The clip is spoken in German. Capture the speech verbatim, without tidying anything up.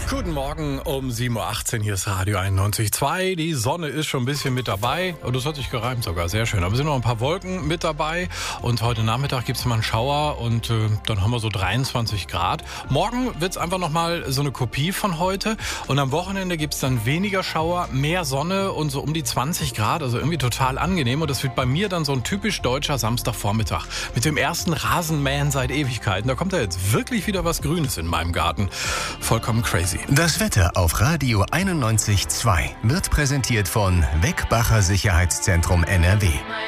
Guten Morgen um sieben Uhr achtzehn, hier ist Radio einundneunzig Komma zwei. Die Sonne ist schon ein bisschen mit dabei. Und das hat sich gereimt sogar, sehr schön. Aber es sind noch ein paar Wolken mit dabei. Und heute Nachmittag gibt es mal einen Schauer und äh, dann haben wir so dreiundzwanzig Grad. Morgen wird es einfach nochmal so eine Kopie von heute. Und am Wochenende gibt es dann weniger Schauer, mehr Sonne und so um die zwanzig Grad. Also irgendwie total angenehm. Und das wird bei mir dann so ein typisch deutscher Samstagvormittag. Mit dem ersten Rasenmähen seit Ewigkeiten. Da kommt ja jetzt wirklich wieder was Grünes in meinem Garten. Vollkommen crazy. Das Wetter auf Radio einundneunzig Komma zwei wird präsentiert von Weckbacher Sicherheitszentrum N R W.